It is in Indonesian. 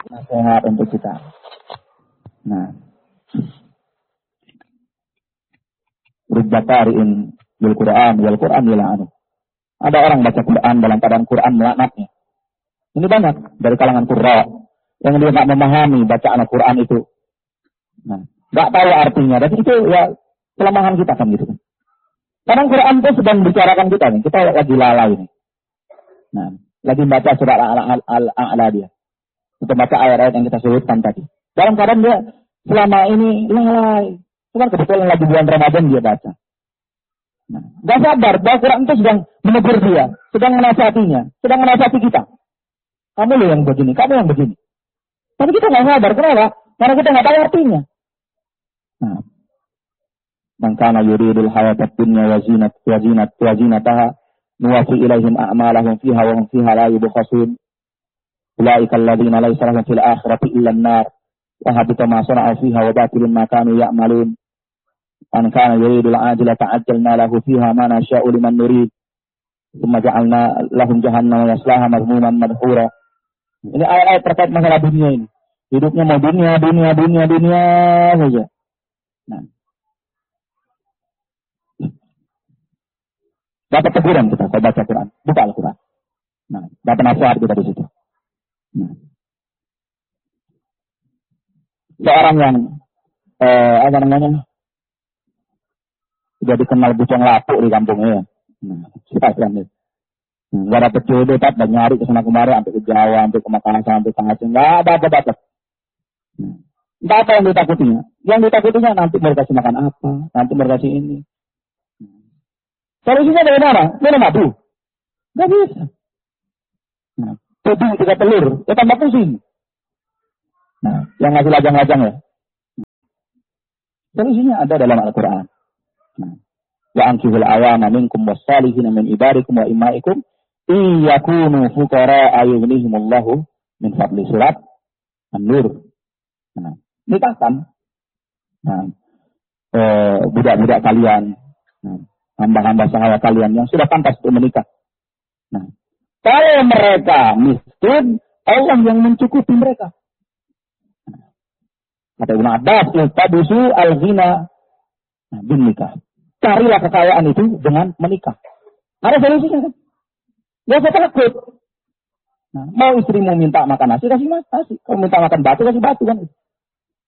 nasihat untuk kita. Nah, rubba qari'in bil Qur'an wal Qur'an yal'anu. Ada orang baca Quran dalam keadaan Quran melaknatnya. Ini banyak dari kalangan qurra yang dia nggak memahami bacaan Al-Quran itu. Nah, nggak tahu artinya. Dan itu ya kelemahan kita kan gitu kan. Karena Quran itu sedang bicarakan kita nih. Kita lagi lalai nih. Nah, lagi baca surat Al-A'la dia. Kita baca ayat-ayat yang kita sebutkan tadi. Dalam keadaan dia selama ini lalai. Cuman kebetulan lagi bulan Ramadan dia baca. Nah, gak sadar bahwa Quran itu sedang menegur dia. Sedang menasihatinya. Sedang menasihati kita. Kamu loh yang begini. Kamu yang begini. Tapi kita nggak sadar. Kenapa? Karena kita nggak tahu artinya. Nah, man kana yuridul hayatad dunya wa zinataha nuwaffi ilaihim a'malahum fiha wa hum fiha la yubkhasun. Ulaika alladziina laysa lahum fil akhirati illa an-nar wa habita ma sana'u fiha wa batilun ma kanu ya'malun. Man kana yuridul ajilata ajjalna lahu fiha ma nasha'u liman nurid. Tsumma ja'alna lahum jahannama yaslaha madhmuman madhura. Ini ayat-ayat terkait masalah dunia ini. Hidupnya mau dunia saja. Nah. Dapat teguran kita kalau baca Quran. Buka Al-Quran. Nah, dapat nasihat kita di situ. Nah. Seorang yang sudah dikenal bucong lapuk di kampungnya ya. Nah, siapa nih? Gak dapet jodoh, dan nyari kesana kemari sampai ke Jawa, sampai ke Makassar, sampai ke Aceh, nggak dapat. Nggak apa yang ditakutinya. Yang ditakutinya nanti mau kasih makan apa, nanti mau kasih ini. Solusinya dari mana? Minum madu. Nggak bisa. Nah, tujuh 3 telur, ya tambah pusing. Nah, yang ngasih lajang-lajang ya. Solusinya ada dalam Al-Quran. Nah, wa ankihul awama minkum wassalihina min ibadikum wa imaikum iyakunu fuqara ayughnihimullahu min fadli. Surat An-Nur. Nah, nikahkan. Nah, budak-budak kalian, nah, hamba-hamba sahaya kalian yang sudah pantas untuk menikah. Nah, kalau mereka miskin, Allah yang mencukupi mereka. Nah, kata Ibnu Abbas, "Tabusu al-ghina bin nikah." Carilah kekayaan itu dengan menikah. Ada solusinya kan? Ya saya takut. Nah, mau istrimu minta makan nasi, kasih nasi. Kalau minta makan batu, kasih batu kan.